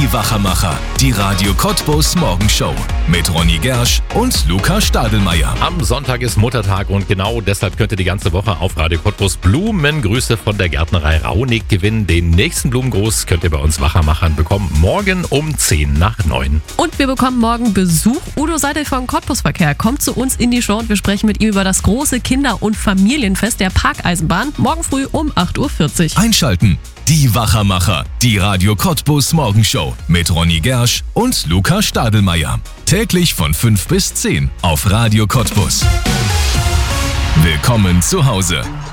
Die Wachermacher, die Radio Cottbus Morgenshow mit Ronny Gersch und Luca Stadelmeier. Am Sonntag ist Muttertag und genau deshalb könnt ihr die ganze Woche auf Radio Cottbus Blumengrüße von der Gärtnerei Raunig gewinnen. Den nächsten Blumengruß könnt ihr bei uns Wachermachern bekommen, morgen um 8:50. Und wir bekommen morgen Besuch. Udo Seidel vom Cottbus-Verkehr kommt zu uns in die Show und wir sprechen mit ihm über das große Kinder- und Familienfest der Parkeisenbahn. Morgen früh um 8:40 Uhr. Einschalten. Die Wachermacher, die Radio Cottbus Morgenshow mit Ronny Gersch und Luca Stadelmeier. Täglich von 5 bis 10 auf Radio Cottbus. Willkommen zu Hause.